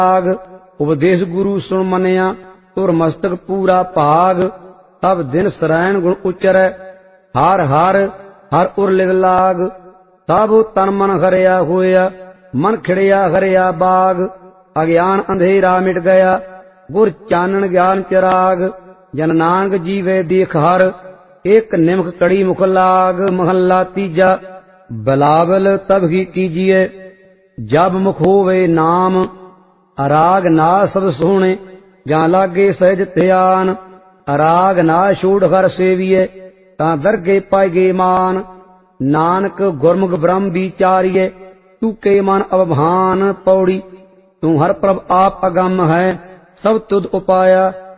लाग। उपदेश गुरु सुन मनिया तुर मस्तक पूरा भाग। तब दिन सरायण गुण उचरै हर हर हर उर लिव लाग। तब तन मन हरिया होया मन खिड़िया हरिया बाग। अज्ञान अंधेरा मिट गया गुर चानन ज्ञान चिराग। जन नानक जीवे देख हर एक निमक कड़ी मुख लाग। महला तीजा। बिलावल तब ही कीजिए जब मुख होवे नाम। अराग ना सब सोहणे जां लागे सहज ध्यान। अराग ना छोड़ हर सेविए तां दरगे पाएगे मान। नानक गुरमुख ब्रह्म विचारिए तूके मन अवभान। पौड़ी तू हर प्रभ आप अगम है सब तुद उपाया।